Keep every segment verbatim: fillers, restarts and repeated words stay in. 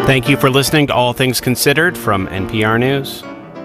Thank you for listening to All Things Considered from N P R News.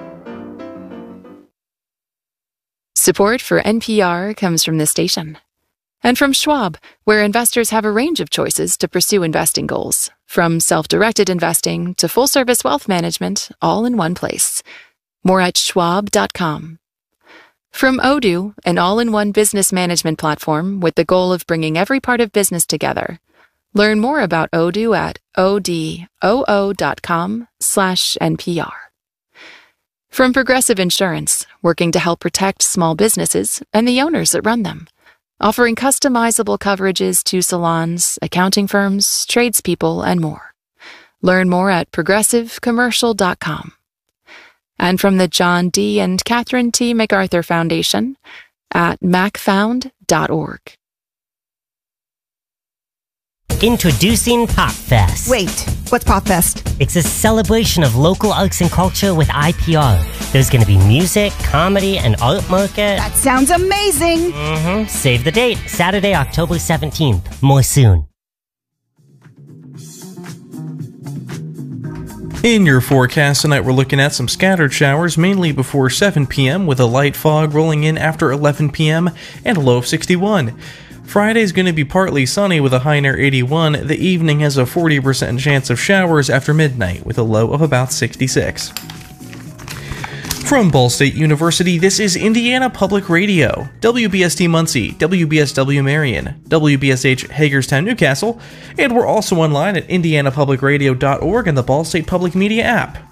Support for N P R comes from this station. And from Schwab, where investors have a range of choices to pursue investing goals, from self-directed investing to full-service wealth management, all in one place. More at schwab dot com. From Odoo, an all-in-one business management platform with the goal of bringing every part of business together. Learn more about Odoo at odoo dot com slash N P R. From Progressive Insurance, working to help protect small businesses and the owners that run them. Offering customizable coverages to salons, accounting firms, tradespeople, and more. Learn more at progressive commercial dot com. And from the John D. and Catherine T. MacArthur Foundation at mac found dot org. Introducing PopFest. Wait, what's PopFest? It's a celebration of local arts and culture with I P R. There's going to be music, comedy, and art market. That sounds amazing! Mm-hmm. Save the date, Saturday, October seventeenth. More soon. In your forecast tonight, we're looking at some scattered showers, mainly before seven p m, with a light fog rolling in after eleven p m and a low of sixty-one. Friday's going to be partly sunny with a high near eighty-one. The evening has a forty percent chance of showers after midnight with a low of about sixty-six. From Ball State University, this is Indiana Public Radio, W B S T Muncie, W B S W Marion, W B S H Hagerstown, Newcastle, and we're also online at indiana public radio dot org and the Ball State Public Media app.